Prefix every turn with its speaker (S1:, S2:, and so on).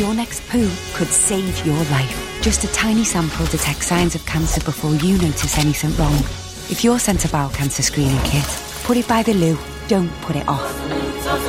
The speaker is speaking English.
S1: Your next poo could save your life. Just a tiny sample detects signs of cancer before you notice anything wrong. If you're sent a bowel cancer screening kit, put it by the loo. Don't put it off.